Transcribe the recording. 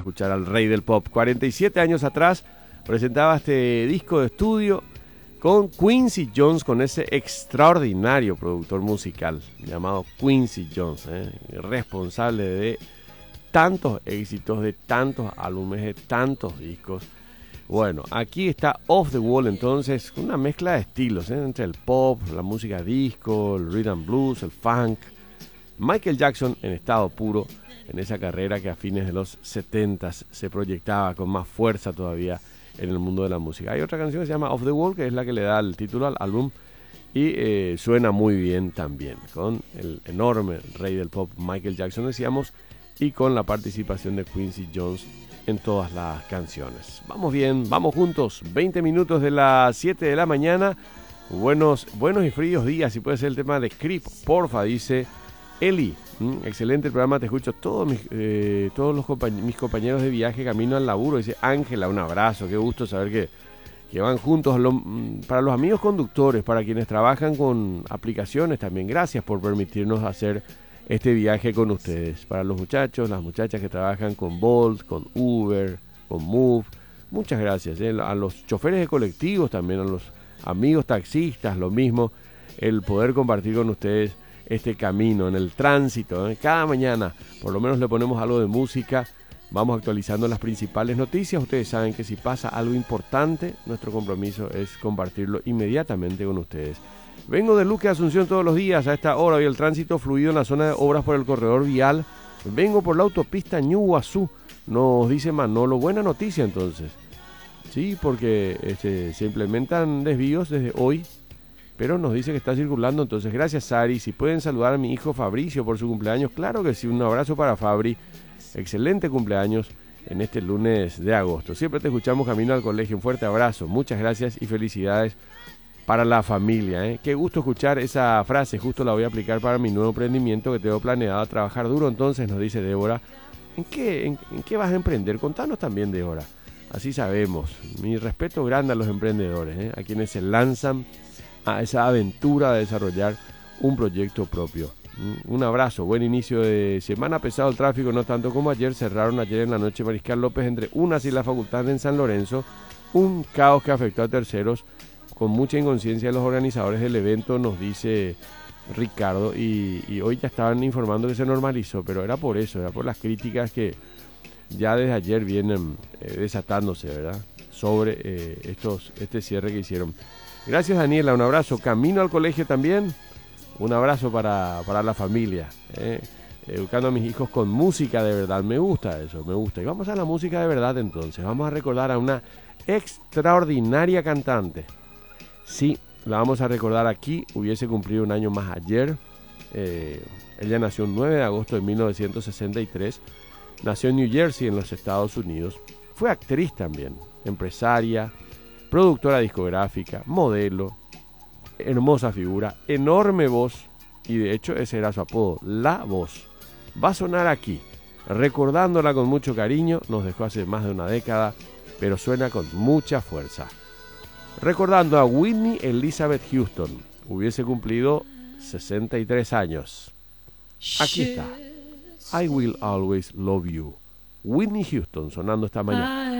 escuchar al rey del pop. 47 años atrás presentaba este disco de estudio con Quincy Jones, con ese extraordinario productor musical llamado Quincy Jones, responsable de tantos éxitos, de tantos álbumes, de tantos discos. Bueno, aquí está Off the Wall, entonces, una mezcla de estilos, entre el pop, la música disco, el rhythm and blues, el funk. Michael Jackson en estado puro, en esa carrera que a fines de los 70s se proyectaba con más fuerza todavía en el mundo de la música. Hay otra canción que se llama Off the Wall, que es la que le da el título al álbum, y suena muy bien también, con el enorme rey del pop Michael Jackson, decíamos, y con la participación de Quincy Jones en todas las canciones. Vamos bien, vamos juntos, 20 minutos de las 7 de la mañana, buenos y fríos días, si puede ser el tema de Creep, porfa, dice Eli. Excelente el programa, te escucho todos mis compañeros de viaje camino al laburo, dice Ángela, un abrazo, qué gusto saber que van juntos. Para los amigos conductores, para quienes trabajan con aplicaciones también, gracias por permitirnos hacer este viaje con ustedes. Para los muchachos, las muchachas que trabajan con Bolt, con Uber, con Move, muchas gracias. A los choferes de colectivos también, a los amigos taxistas, lo mismo, el poder compartir con ustedes este camino en el tránsito. Cada mañana por lo menos le ponemos algo de música, vamos actualizando las principales noticias. Ustedes saben que si pasa algo importante, nuestro compromiso es compartirlo inmediatamente con ustedes. Vengo de Luque, Asunción todos los días a esta hora, hoy el tránsito fluido en la zona de obras por el corredor vial. Vengo por la autopista Ñuguazú, nos dice Manolo. Buena noticia entonces. Sí, porque se implementan desvíos desde hoy, pero nos dice que está circulando. Entonces, gracias, Sari. Si pueden saludar a mi hijo Fabricio por su cumpleaños, claro que sí, un abrazo para Fabri. Excelente cumpleaños en este lunes de agosto. Siempre te escuchamos camino al colegio. Un fuerte abrazo, muchas gracias y felicidades para la familia. Qué gusto escuchar esa frase, justo la voy a aplicar para mi nuevo emprendimiento que tengo planeado, trabajar duro. Entonces, nos dice Débora, ¿en qué vas a emprender? Contanos también, Débora, así sabemos. Mi respeto grande a los emprendedores, a quienes se lanzan a esa aventura de desarrollar un proyecto propio. Un abrazo, buen inicio de semana. Pesado el tráfico, no tanto como ayer. Cerraron ayer en la noche Mariscal López entre Unas y la Facultad en San Lorenzo, un caos que afectó a terceros, con mucha inconsciencia de los organizadores del evento, nos dice Ricardo, y hoy ya estaban informando que se normalizó, pero era por eso, era por las críticas que ya desde ayer vienen desatándose, ¿verdad?, sobre este cierre que hicieron. Gracias, Daniela, un abrazo. Camino al colegio también, un abrazo para la familia, educando a mis hijos con música de verdad. Me gusta eso, me gusta. Y vamos a la música de verdad entonces. Vamos a recordar a una extraordinaria cantante. Sí, la vamos a recordar aquí. Hubiese cumplido un año más ayer. Ella nació el 9 de agosto de 1963. Nació en New Jersey, en los Estados Unidos. Fue actriz también, empresaria, productora discográfica, modelo, hermosa figura, enorme voz, y de hecho ese era su apodo, La Voz. Va a sonar aquí, recordándola con mucho cariño. Nos dejó hace más de una década, pero suena con mucha fuerza. Recordando a Whitney Elizabeth Houston, hubiese cumplido 63 años. Aquí está, I Will Always Love You. Whitney Houston sonando esta mañana.